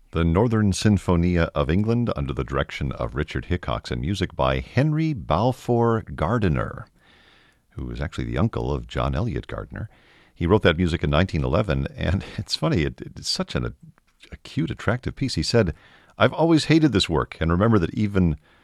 The Northern Sinfonia of England under the direction of Richard Hickox and music by Henry Balfour Gardiner, who is actually the uncle of John Eliot Gardiner. He wrote that music in 1911, and it's funny, it's such a cute, attractive piece. He said, "I've always hated this work, and remember that even